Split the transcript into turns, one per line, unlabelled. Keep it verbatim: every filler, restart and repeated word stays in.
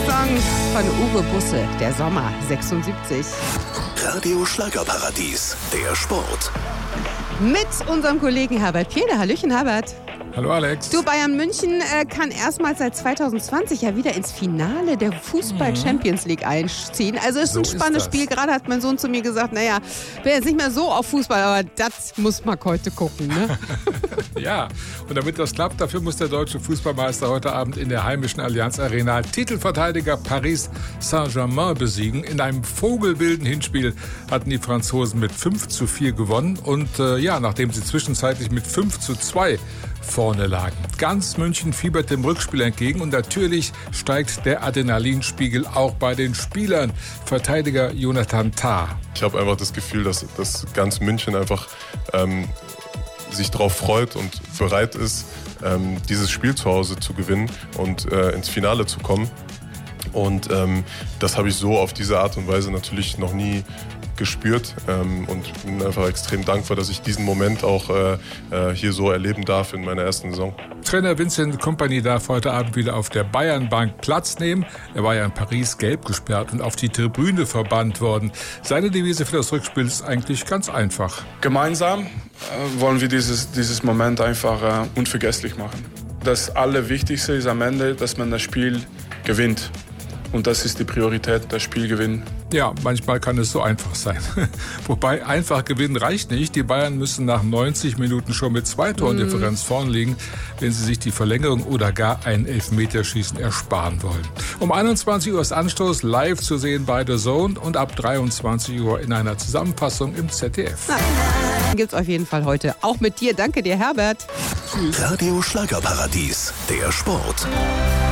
Song von Uwe Busse, der Sommer sechsundsiebzig.
Radio Schlagerparadies, der Sport.
Mit unserem Kollegen Herbert Piele. Hallöchen, Herbert.
Hallo Alex.
Du, Bayern München äh, kann erstmals seit zweitausendzwanzig ja wieder ins Finale der Fußball-Champions League einziehen. Also es ist
So
ein
ist
spannendes
das.
Spiel. Gerade hat mein Sohn zu mir gesagt, naja, bin jetzt nicht mehr so auf Fußball, aber das muss man heute gucken, ne?
Ja, und damit das klappt, dafür muss der deutsche Fußballmeister heute Abend in der heimischen Allianz Arena Titelverteidiger Paris Saint-Germain besiegen. In einem vogelwilden Hinspiel hatten die Franzosen mit fünf zu vier gewonnen und äh, ja, nachdem sie zwischenzeitlich mit fünf zu zwei vorne lagen. Ganz München fiebert dem Rückspiel entgegen und natürlich steigt der Adrenalinspiegel auch bei den Spielern. Verteidiger Jonathan Tah.
Ich habe einfach das Gefühl, dass, dass ganz München einfach ähm, sich darauf freut und bereit ist, ähm, dieses Spiel zu Hause zu gewinnen und äh, ins Finale zu kommen. Und ähm, das habe ich so auf diese Art und Weise natürlich noch nie gespürt ähm, und bin einfach extrem dankbar, dass ich diesen Moment auch äh, äh, hier so erleben darf in meiner ersten Saison.
Trainer Vincent Kompany darf heute Abend wieder auf der Bayernbank Platz nehmen. Er war ja in Paris gelb gesperrt und auf die Tribüne verbannt worden. Seine Devise für das Rückspiel ist eigentlich ganz einfach.
Gemeinsam äh, wollen wir dieses, dieses Moment einfach äh, unvergesslich machen. Das Allerwichtigste ist am Ende, dass man das Spiel gewinnt. Und das ist die Priorität, das Spiel gewinnen.
Ja, manchmal kann es so einfach sein. Wobei einfach gewinnen reicht nicht. Die Bayern müssen nach neunzig Minuten schon mit zwei Tordifferenz vorn liegen, wenn sie sich die Verlängerung oder gar ein Elfmeterschießen ersparen wollen. Um einundzwanzig Uhr ist Anstoß, live zu sehen bei The Zone und ab dreiundzwanzig Uhr in einer Zusammenfassung im Z D F.
Gibt's auf jeden Fall heute. Auch mit dir. Danke dir, Herbert.
Radio Schlagerparadies, der Sport.